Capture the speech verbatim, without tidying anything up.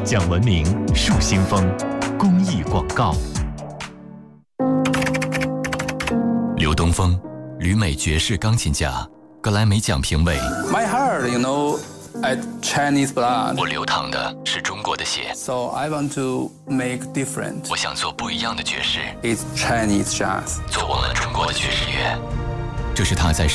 讲文明树新风，公益广告。刘东风，旅美爵士钢琴家，格莱美奖评委。 My heart, you know, at Chinese blood. 我流淌的是中国的血。 So I want to make different. 我想做不一样的爵士。 It's Chinese jazz. 做我们中国的爵士乐。这是他在